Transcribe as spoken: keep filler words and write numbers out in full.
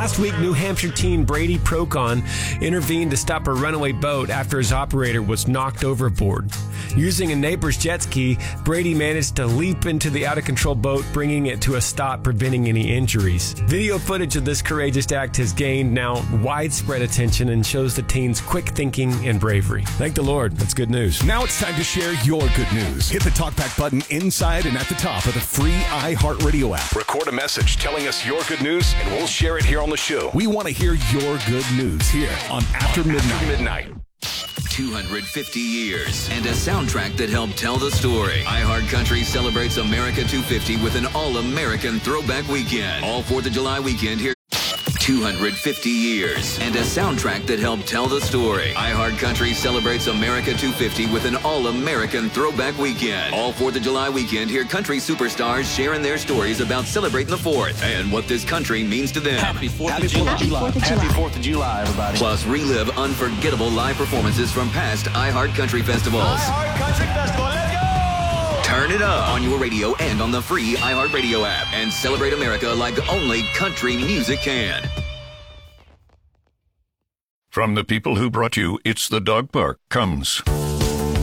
Last week, New Hampshire teen Brady Procon intervened to stop a runaway boat after his operator was knocked overboard. Using a neighbor's jet ski, Brady managed to leap into the out-of-control boat, bringing it to a stop, preventing any injuries. Video footage of this courageous act has gained now widespread attention and shows the teen's quick thinking and bravery. Thank the Lord. That's good news. Now it's time to share your good news. Hit the TalkBack button inside and at the top of the free iHeartRadio app. Record a message telling us your good news, and we'll share it here on the show. We want to hear your good news here on After Midnight. After Midnight. two hundred fifty years and a soundtrack that helped tell the story. iHeart Country celebrates America two fifty with an all-American throwback weekend. All fourth of July weekend here. two hundred fifty years and a soundtrack that helped tell the story. iHeart Country celebrates America two fifty with an all-American throwback weekend. All fourth of July weekend, hear country superstars sharing their stories about celebrating the fourth and what this country means to them. Happy fourth of July. Happy fourth of July, everybody. Plus, relive unforgettable live performances from past iHeart Country festivals. iHeart Country Festival, let's go! Turn it up on your radio and on the free iHeartRadio app and celebrate America like only country music can. From the people who brought you It's the Dog Park comes